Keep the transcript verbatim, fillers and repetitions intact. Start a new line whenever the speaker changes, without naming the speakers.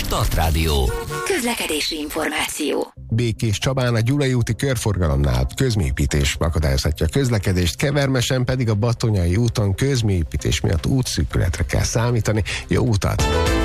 Startrádió.
Közlekedési információ.
Békés Csabán a Gyulai úti körforgalomnál közműépítés akadályozhatja a közlekedést, Kevermesen pedig a Battonyai úton közműépítés miatt útszűkületre kell számítani. Jó utat!